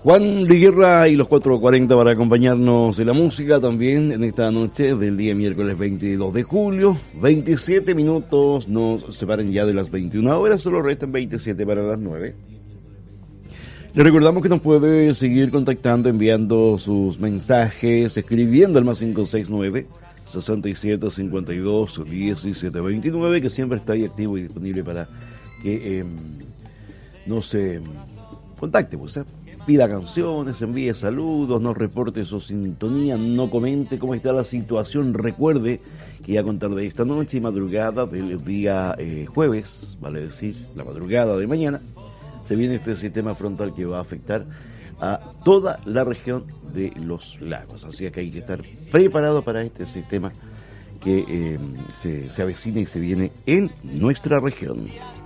Juan de Guerra y los 4:40 para acompañarnos en la música también en esta noche del día miércoles 22 de julio. 27 minutos nos separan ya de las 21 horas, solo restan 27 para las 9. Le recordamos que nos puede seguir contactando, enviando sus mensajes, escribiendo al +569 6752 1729, que siempre está ahí activo y disponible para que nos contacte, pues, pida canciones, envíe saludos, nos reporte su sintonía, no comente cómo está la situación. Recuerde que a contar de esta noche y madrugada del día jueves, vale decir, la madrugada de mañana, se viene este sistema frontal que va a afectar a toda la región de los lagos. Así que hay que estar preparado para este sistema que se avecina y se viene en nuestra región.